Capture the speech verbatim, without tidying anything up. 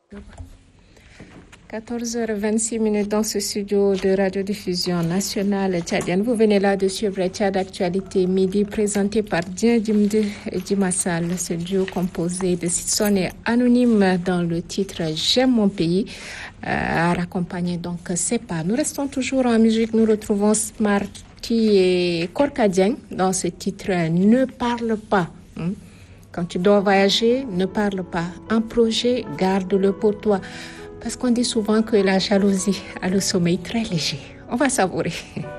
quatorze heures vingt-six minutes dans ce studio de radiodiffusion nationale tchadienne. Vous venez là de suivre Tchad Actualité Midi présenté par Dien Dimde Dimassal. Ce duo composé de Sisson et Anonyme dans le titre J'aime mon pays euh, à raccompagner donc Sepa. Nous restons toujours en musique. Nous retrouvons Smarty et Korkadien dans ce titre Ne parle pas. Hein? Quand tu dois voyager, ne parle pas. Un projet, garde-le pour toi. Parce qu'on dit souvent que la jalousie a le sommeil très léger. On va savourer.